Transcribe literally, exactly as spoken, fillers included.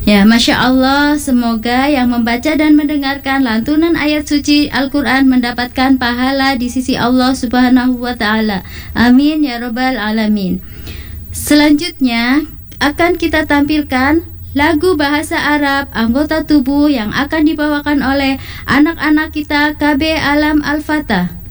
Ya, Masya Allah, semoga yang membaca dan mendengarkan lantunan ayat suci Al-Quran mendapatkan pahala di sisi Allah Subhanahu wa Ta'ala. Amin ya Rabbal Alamin. Selanjutnya akan kita tampilkan lagu bahasa Arab anggota tubuh yang akan dibawakan oleh anak-anak kita K B Alam Al-Fatah.